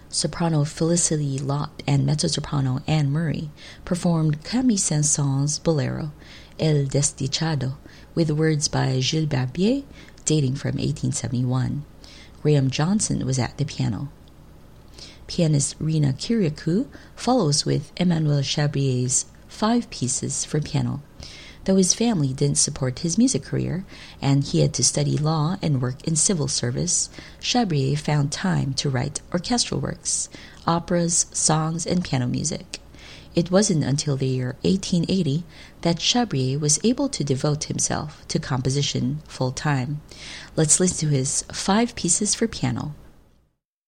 Soprano Felicity Lott and mezzo-soprano Anne Murray performed Camille Saint-Saëns' bolero, El Desdichado, with words by Gilles Barbier, dating from 1871. Graham Johnson was at the piano. Pianist Rina Kiriakou follows with Emmanuel Chabrier's 5 pieces for piano. Though his family didn't support his music career, and he had to study law and work in civil service, Chabrier found time to write orchestral works, operas, songs, and piano music. It wasn't until the year 1880 that Chabrier was able to devote himself to composition full-time. Let's listen to his 5 pieces for piano.